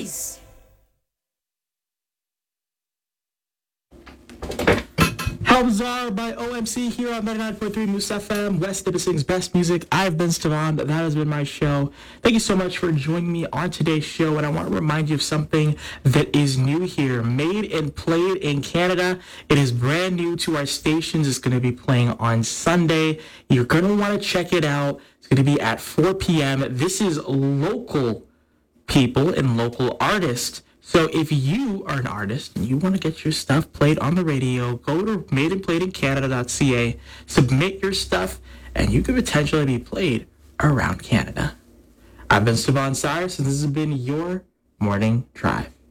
Nice. How Bizarre by OMC here on 99.3 Moose FM, West Nipissing's best music. I've been Stevan. That has been my show. Thank you so much for joining me on today's show, and I want to remind you of something that is new here. Made and Played in Canada. It is brand new to our stations. It's going to be playing on Sunday. You're going to want to check it out. It's going to be at 4 p.m. This is local people and local artists. So if you are an artist and you want to get your stuff played on the radio, go to madeandplayedincanada.ca, submit your stuff, and you could potentially be played around Canada. I've been Stevan Cyrus, and this has been your Morning Drive.